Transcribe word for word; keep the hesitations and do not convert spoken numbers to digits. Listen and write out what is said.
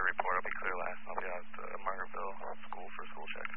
report. I'll be clear last. I'll be out at uh, Margaretville School for a school check.